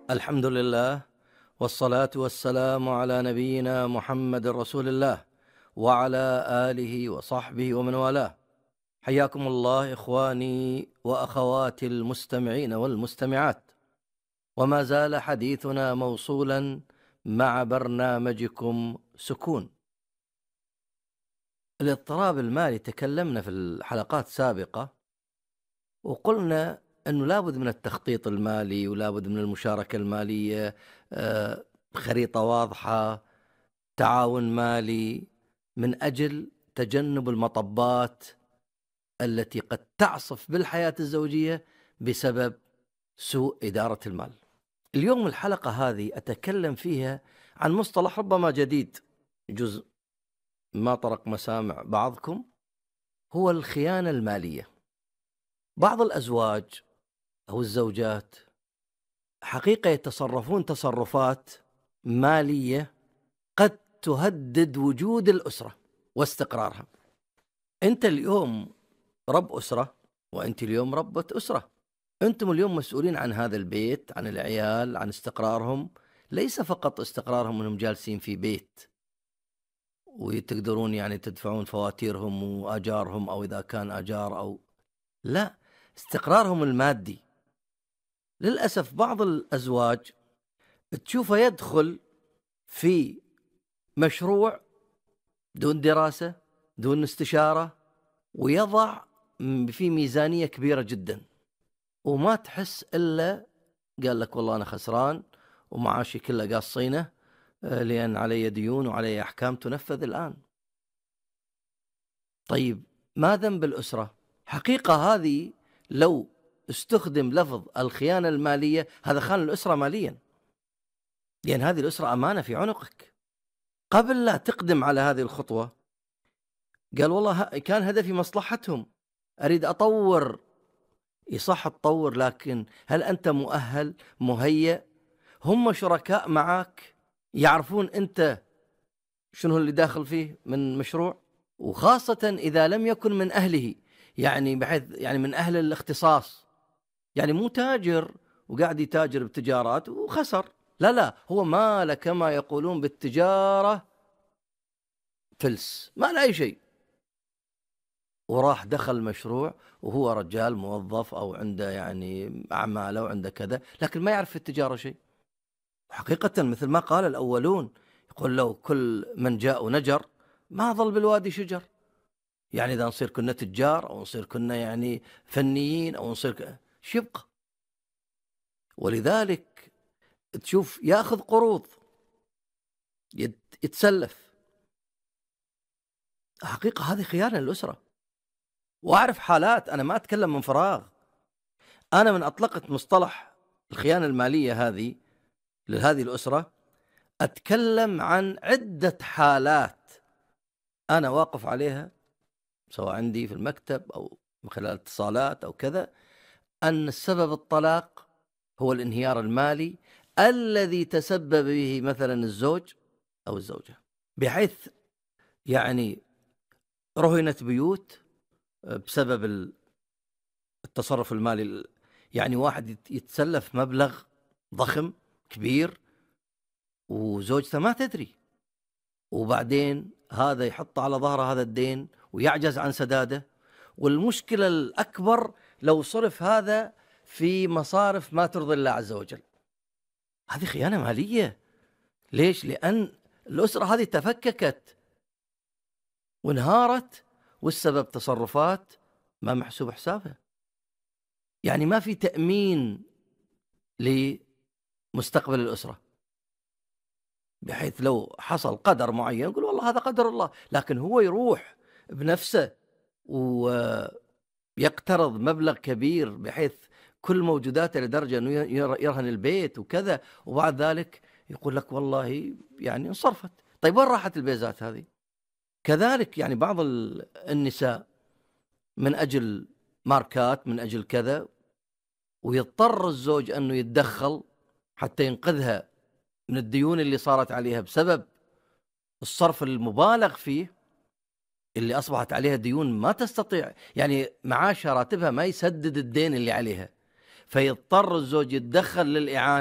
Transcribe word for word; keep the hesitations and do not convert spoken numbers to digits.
الحمد لله، والصلاة والسلام على نبينا محمد رسول الله وعلى آله وصحبه ومن والاه. حياكم الله إخواني وأخواتي المستمعين والمستمعات، وما زال حديثنا موصولا مع برنامجكم سكون. الاضطراب المالي تكلمنا في الحلقات السابقة وقلنا أنه لابد من التخطيط المالي ولابد من المشاركة المالية، آه، خريطة واضحة، تعاون مالي، من أجل تجنب المطبات التي قد تعصف بالحياة الزوجية بسبب سوء إدارة المال. اليوم الحلقة هذه أتكلم فيها عن مصطلح ربما جديد، جزء ما طرق مسامع بعضكم، هو الخيانة المالية. بعض الأزواج أو الزوجات حقيقة يتصرفون تصرفات مالية قد تهدد وجود الأسرة واستقرارها. أنت اليوم رب أسرة، وأنت اليوم ربة أسرة. أنتم اليوم مسؤولين عن هذا البيت، عن العيال، عن استقرارهم. ليس فقط استقرارهم أنهم جالسين في بيت وتقدرون يعني تدفعون فواتيرهم وآجارهم، أو إذا كان آجار أو لا، استقرارهم المادي. للأسف بعض الأزواج تشوفه يدخل في مشروع دون دراسة، دون استشارة، ويضع في ميزانية كبيرة جدا، وما تحس إلا قال لك والله أنا خسران ومعاشي كله قاصينه لأن علي ديون وعلي أحكام تنفذ الآن. طيب ما ذنب الأسرة؟ حقيقة هذه لو استخدم لفظ الخيانة المالية، هذا خان الأسرة ماليا، لأن هذه الأسرة أمانة في عنقك. قبل لا تقدم على هذه الخطوة قال والله كان هدفي مصلحتهم، أريد أطور. يصح تطور، لكن هل أنت مؤهل مهيأ؟ هم شركاء معك، يعرفون أنت شنو اللي داخل فيه من مشروع، وخاصة إذا لم يكن من أهله، يعني بحيث يعني من أهل الاختصاص، يعني مو تاجر وقاعد يتاجر بتجارات وخسر، لا لا، هو ما له كما يقولون بالتجارة فلس، ما له أي شيء، وراح دخل مشروع وهو رجال موظف أو عنده يعني أعماله وعنده كذا، لكن ما يعرف في التجارة شيء. حقيقة مثل ما قال الأولون، يقول لو كل من جاء ونجر ما ظل بالوادي شجر. يعني إذا نصير كنا تجار أو نصير كنا يعني فنيين أو نصير ك... شو يبقى؟ ولذلك تشوف ياخذ قروض، يت... يتسلف. حقيقة هذه خيانة للأسرة، وأعرف حالات، أنا ما أتكلم من فراغ. أنا من أطلقت مصطلح الخيانة المالية هذه لهذه الأسرة أتكلم عن عدة حالات أنا واقف عليها، سواء عندي في المكتب أو من خلال اتصالات أو كذا، أن السبب الطلاق هو الانهيار المالي الذي تسبب به مثلا الزوج أو الزوجة، بحيث يعني رهنت بيوت بسبب التصرف المالي. يعني واحد يتسلف مبلغ ضخم كبير وزوجته ما تدري، وبعدين هذا يحط على ظهره هذا الدين ويعجز عن سداده. والمشكلة الأكبر لو صرف هذا في مصارف ما ترضي الله عز وجل، هذه خيانة مالية. ليش؟ لأن الأسرة هذه تفككت وانهارت، والسبب تصرفات ما محسوب حسابها. يعني ما في تأمين لمستقبل الأسرة، بحيث لو حصل قدر معين يقول والله هذا قدر الله، لكن هو يروح بنفسه ويقترض مبلغ كبير بحيث كل موجوداته لدرجة أنه يرهن البيت وكذا، وبعد ذلك يقول لك والله يعني انصرفت. طيب وين راحت البيزات هذه؟ كذلك يعني بعض النساء من أجل ماركات، من أجل كذا، ويضطر الزوج أنه يتدخل حتى ينقذها من الديون اللي صارت عليها بسبب الصرف المبالغ فيه، اللي أصبحت عليها ديون ما تستطيع، يعني معاش راتبها ما يسدد الدين اللي عليها، فيضطر الزوج يتدخل للإعانة